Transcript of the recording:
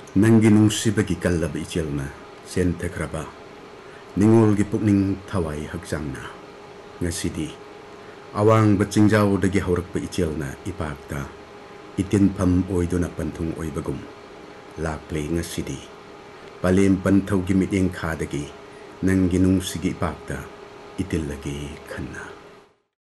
Nanggi nungsibagi kallaba ichelna sentekraba ningolgi pukning thawai hakjangna ngasidi awang bachingjau dagi haurakpa ichelna ipakta itinpham oiduna panthung oibagum lakle ngasidi palem panthaugi miteng khadagi nanggi nungsigi ipakta itillagi khanna